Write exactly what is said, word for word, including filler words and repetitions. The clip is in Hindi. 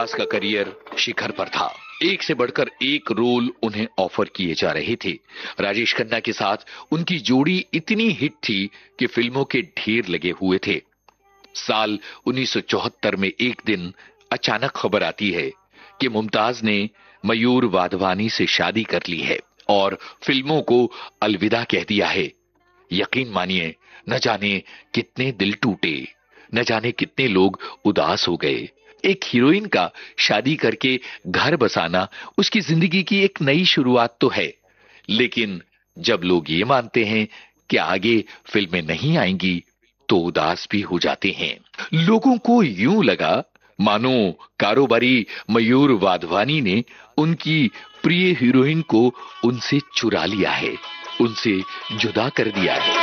मुमताज का करियर शिखर पर था। एक से बढ़कर एक रोल उन्हें ऑफर किए जा रहे थे। राजेश खन्ना के साथ उनकी जोड़ी इतनी हिट थी कि फिल्मों के ढेर लगे हुए थे। साल उन्नीस सौ चौहत्तर में एक दिन अचानक खबर आती है कि मुमताज ने मयूर वाधवानी से शादी कर ली है और फिल्मों को अलविदा कह दिया है। यकीन मानिए, न जाने कितने दिल टूटे, न जाने कितने लोग उदास हो गए। एक हीरोइन का शादी करके घर बसाना उसकी जिंदगी की एक नई शुरुआत तो है, लेकिन जब लोग ये मानते हैं कि आगे फिल्में नहीं आएंगी तो उदास भी हो जाते हैं। लोगों को यूं लगा मानो कारोबारी मयूर वाधवानी ने उनकी प्रिय हीरोइन को उनसे चुरा लिया है, उनसे जुदा कर दिया है।